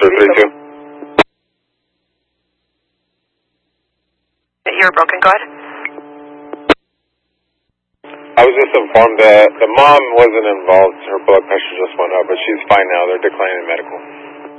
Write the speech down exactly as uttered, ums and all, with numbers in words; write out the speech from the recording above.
three two. You're broken, go ahead. I was just informed that the mom wasn't involved. Her blood pressure just went up, but she's fine now. They're declining medical.